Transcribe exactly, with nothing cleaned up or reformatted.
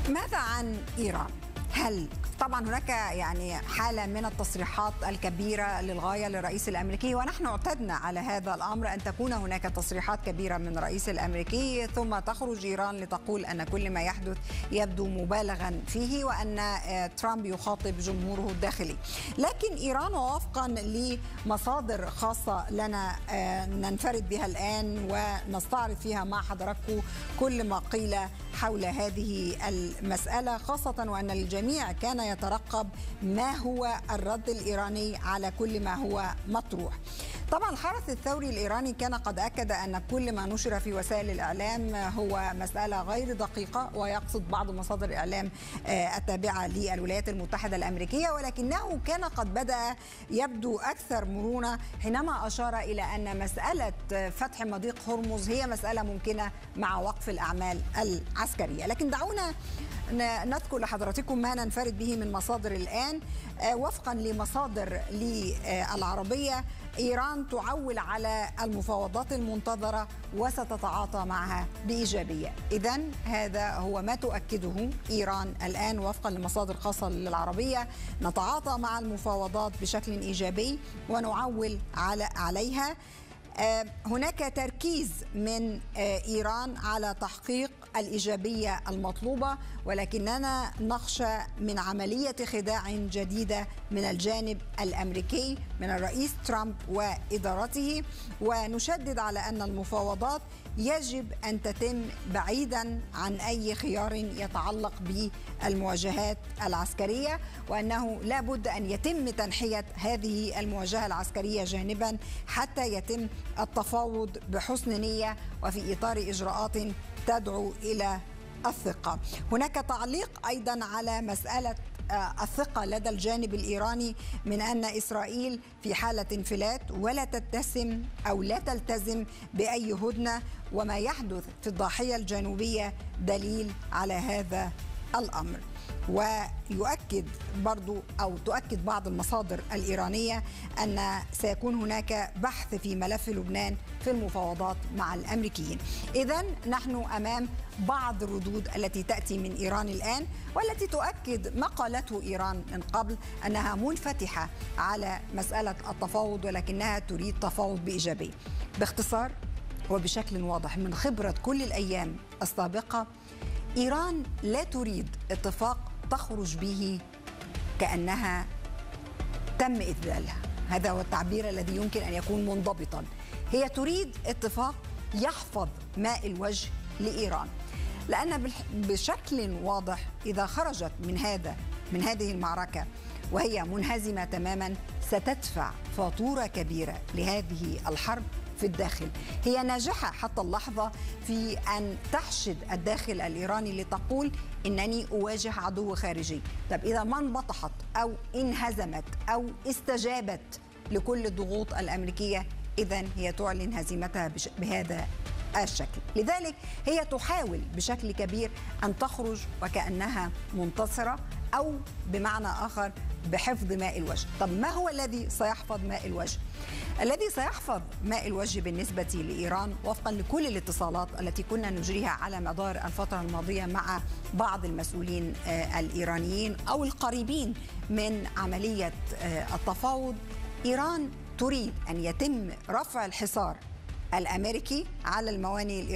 ماذا عن إيران؟ هل طبعا هناك يعني حالة من التصريحات الكبيرة للغاية للرئيس الأمريكي، ونحن اعتدنا على هذا الأمر أن تكون هناك تصريحات كبيرة من الرئيس الأمريكي ثم تخرج إيران لتقول أن كل ما يحدث يبدو مبالغا فيه وأن ترامب يخاطب جمهوره الداخلي. لكن إيران ووفقا لمصادر خاصة لنا ننفرد بها الآن ونستعرض فيها مع حضراتكم كل ما قيل حول هذه المسألة، خاصة وأن الجميع كان يترقب ما هو الرد الإيراني على كل ما هو مطروح. طبعا الحرس الثوري الإيراني كان قد أكد أن كل ما نشر في وسائل الإعلام هو مسألة غير دقيقة، ويقصد بعض مصادر الإعلام التابعة للولايات المتحدة الأمريكية، ولكنه كان قد بدأ يبدو أكثر مرونة حينما أشار إلى أن مسألة فتح مضيق هرمز هي مسألة ممكنة مع وقف الأعمال العسكرية. لكن دعونا نذكر لحضراتكم ما ننفرد به من مصادر الآن. وفقا لمصادر للعربية، إيران تعول على المفاوضات المنتظرة وستتعاطى معها بإيجابية. إذن هذا هو ما تؤكده إيران الآن وفقا لمصادر خاصة للعربية: نتعاطى مع المفاوضات بشكل إيجابي ونعول على عليها. هناك تركيز من إيران على تحقيق الإيجابية المطلوبة، ولكننا نخشى من عملية خداع جديدة من الجانب الأمريكي من الرئيس ترامب وإدارته، ونشدد على أن المفاوضات يجب أن تتم بعيدا عن أي خيار يتعلق بالمواجهات العسكرية، وأنه لا بد أن يتم تنحية هذه المواجهة العسكرية جانبا حتى يتم التفاوض بحسن نية وفي إطار إجراءات تدعو إلى الثقة. هناك تعليق أيضا على مسألة الثقة لدى الجانب الإيراني من أن إسرائيل في حالة انفلات ولا تتسم أو لا تلتزم بأي هدنة، وما يحدث في الضاحية الجنوبية دليل على هذا الأمر. ويؤكد برضو أو تؤكد بعض المصادر الإيرانية أن سيكون هناك بحث في ملف لبنان في المفاوضات مع الأمريكيين. إذن نحن أمام بعض الردود التي تأتي من إيران الآن، والتي تؤكد ما قالته إيران من قبل أنها منفتحة على مسألة التفاوض، ولكنها تريد تفاوض بإيجابية. باختصار وبشكل واضح من خبرة كل الأيام السابقة، إيران لا تريد اتفاق تخرج به كأنها تم إذلالها، هذا هو التعبير الذي يمكن أن يكون منضبطا. هي تريد اتفاق يحفظ ماء الوجه لإيران، لأن بشكل واضح إذا خرجت من هذا من هذه المعركة وهي منهزمة تماما ستدفع فاتورة كبيرة لهذه الحرب في الداخل. هي ناجحة حتى اللحظة في أن تحشد الداخل الإيراني لتقول إنني أواجه عدو خارجي. طب إذا ما انبطحت أو انهزمت أو استجابت لكل الضغوط الأمريكية، إذن هي تعلن هزيمتها بهذا الشكل. لذلك هي تحاول بشكل كبير أن تخرج وكأنها منتصرة، أو بمعنى آخر بحفظ ماء الوجه. طب ما هو الذي سيحفظ ماء الوجه؟ الذي سيحفظ ماء الوجه بالنسبة لإيران وفقا لكل الاتصالات التي كنا نجريها على مدار الفترة الماضية مع بعض المسؤولين الإيرانيين أو القريبين من عملية التفاوض، إيران تريد أن يتم رفع الحصار الأمريكي على الموانئ الإيرانية